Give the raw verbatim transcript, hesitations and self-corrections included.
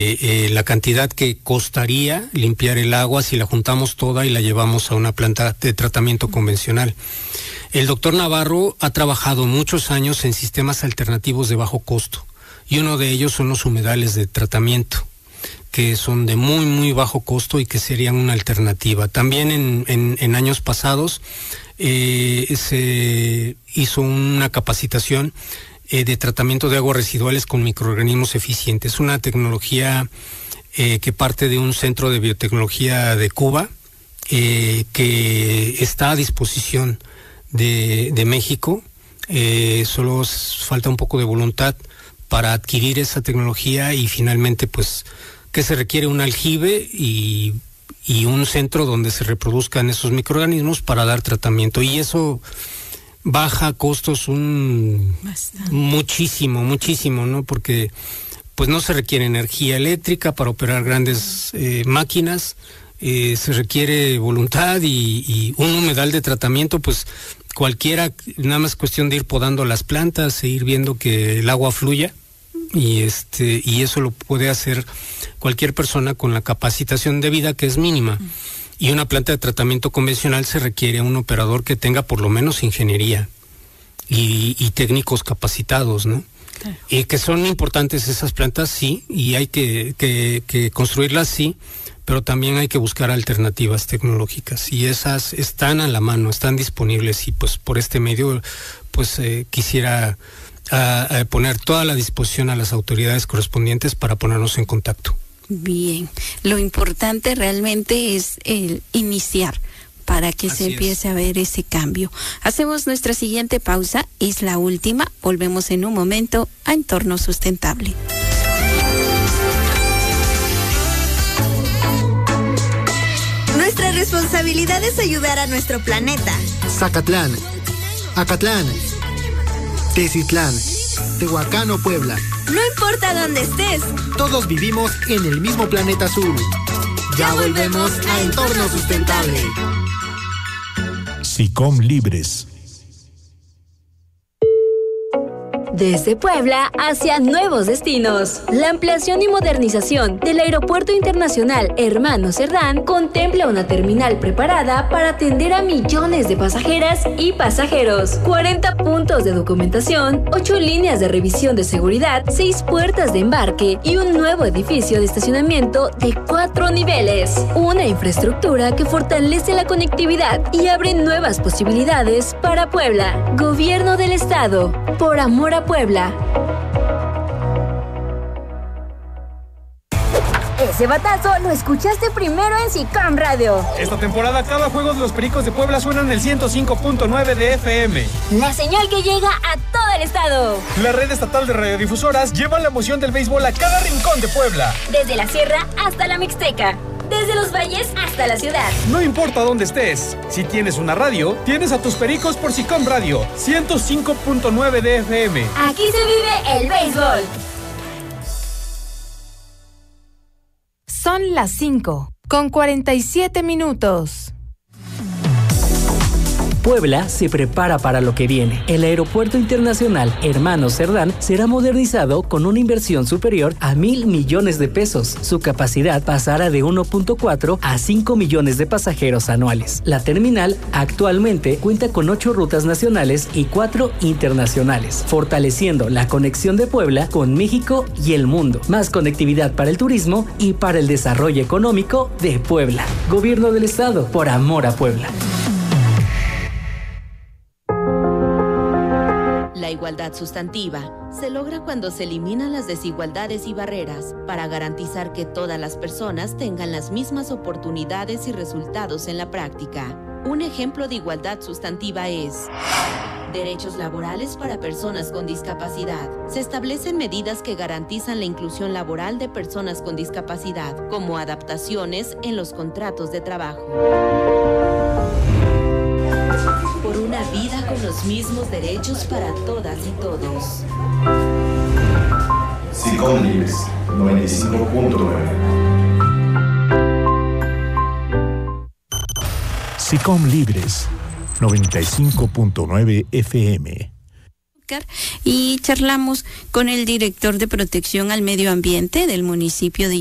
Eh, eh, la cantidad que costaría limpiar el agua si la juntamos toda y la llevamos a una planta de tratamiento convencional. El doctor Navarro ha trabajado muchos años en sistemas alternativos de bajo costo y uno de ellos son los humedales de tratamiento, que son de muy muy bajo costo y que serían una alternativa. También en, en, en años pasados eh, se hizo una capacitación eh, de tratamiento de aguas residuales con microorganismos eficientes, una tecnología eh, que parte de un centro de biotecnología de Cuba, eh, que está a disposición de, de México. Eh, solo falta un poco de voluntad para adquirir esa tecnología y finalmente pues que se requiere un aljibe y, y un centro donde se reproduzcan esos microorganismos para dar tratamiento, y eso baja costos un Bastante. muchísimo, muchísimo, ¿no? Porque pues no se requiere energía eléctrica para operar grandes eh, máquinas, eh, se requiere voluntad y, y un humedal de tratamiento, pues cualquiera, nada más cuestión de ir podando las plantas e ir viendo que el agua fluya. Y este y eso lo puede hacer cualquier persona con la capacitación debida, que es mínima. Mm. Y una planta de tratamiento convencional se requiere un operador que tenga por lo menos ingeniería y, y técnicos capacitados, ¿no? Claro. Y que son importantes esas plantas, sí, y hay que, que, que construirlas, sí, pero también hay que buscar alternativas tecnológicas y esas están a la mano, están disponibles, y pues por este medio pues eh, quisiera A, a poner toda la disposición a las autoridades correspondientes para ponernos en contacto. Bien, lo importante realmente es el iniciar para que Así se empiece es. a ver ese cambio. Hacemos nuestra siguiente pausa, es la última, volvemos en un momento a Entorno Sustentable. Nuestra responsabilidad es ayudar a nuestro planeta. Zacatlán, Acatlán, Tecitlán, Tehuacán o Puebla. No importa dónde estés. Todos vivimos en el mismo planeta azul. Ya, ya volvemos a Entorno Sustentable. SICOM Libres. Desde Puebla hacia nuevos destinos. La ampliación y modernización del Aeropuerto Internacional Hermano Cerdán contempla una terminal preparada para atender a millones de pasajeras y pasajeros. cuarenta puntos de documentación, ocho líneas de revisión de seguridad, seis puertas de embarque y un nuevo edificio de estacionamiento de cuatro niveles. Una infraestructura que fortalece la conectividad y abre nuevas posibilidades para Puebla. Gobierno del Estado, por amor a Puebla. Ese batazo lo escuchaste primero en SICOM Radio. Esta temporada cada juego de los Pericos de Puebla suena en el ciento cinco punto nueve de F M. La señal que llega a todo el estado. La red estatal de radiodifusoras lleva la emoción del béisbol a cada rincón de Puebla. Desde la sierra hasta la Mixteca. Desde los valles hasta la ciudad. No importa dónde estés, si tienes una radio, tienes a tus Pericos por SICOM Radio, ciento cinco punto nueve de F M. Aquí se vive el béisbol. Son las cinco, con cuarenta y siete minutos. Puebla se prepara para lo que viene. El Aeropuerto Internacional Hermano Cerdán será modernizado con una inversión superior a mil millones de pesos. Su capacidad pasará de uno punto cuatro a cinco millones de pasajeros anuales. La terminal actualmente cuenta con ocho rutas nacionales y cuatro internacionales, fortaleciendo la conexión de Puebla con México y el mundo. Más conectividad para el turismo y para el desarrollo económico de Puebla. Gobierno del Estado, por amor a Puebla. La igualdad sustantiva se logra cuando se eliminan las desigualdades y barreras para garantizar que todas las personas tengan las mismas oportunidades y resultados en la práctica. Un ejemplo de igualdad sustantiva es derechos laborales para personas con discapacidad. Se establecen medidas que garantizan la inclusión laboral de personas con discapacidad, como adaptaciones en los contratos de trabajo. Por una vida con los mismos derechos para todas y todos. SICOM Libres, noventa y cinco punto nueve. SICOM Libres, noventa y cinco punto nueve F M. Oscar, y charlamos con el director de protección al medio ambiente del municipio de